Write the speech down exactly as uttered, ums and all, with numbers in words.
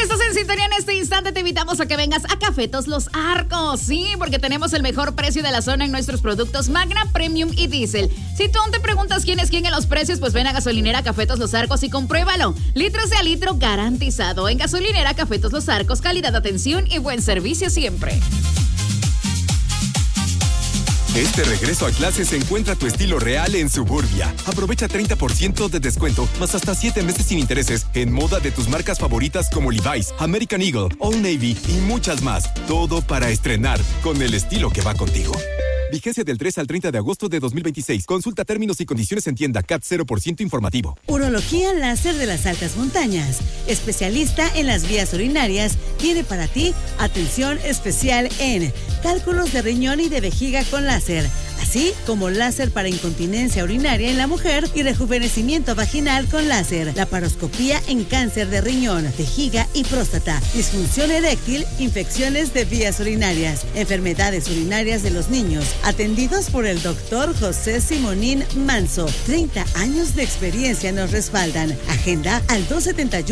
estás en sintonía en este instante, te invitamos a que vengas a Cafetos Los Arcos. Sí, porque tenemos el mejor precio de la zona en nuestros productos Magna, Premium y Diesel. Si tú aún te preguntas quién es quién en los precios, pues ven a Gasolinera Cafetos Los Arcos y compruébalo. Litros de a litro garantizado. En Gasolinera Cafetos Los Arcos, calidad, atención y buen servicio siempre. Este regreso a clases encuentra tu estilo real en Suburbia. Aprovecha treinta por ciento de descuento, más hasta siete meses sin intereses en moda de tus marcas favoritas como Levi's, American Eagle, Old Navy y muchas más. Todo para estrenar con el estilo que va contigo. Vigencia del tres al treinta de agosto de dos mil veintiséis. Consulta términos y condiciones en tienda. C A T cero por ciento informativo. Urología Láser de las Altas Montañas. Especialista en las vías urinarias. Tiene para ti atención especial en cálculos de riñón y de vejiga con láser, así como láser para incontinencia urinaria en la mujer y rejuvenecimiento vaginal con láser, laparoscopía en cáncer de riñón, vejiga y próstata, disfunción eréctil, infecciones de vías urinarias, enfermedades urinarias de los niños, atendidos por el doctor José Simonín Manso. treinta años de experiencia nos respaldan. Agenda al dos setenta y uno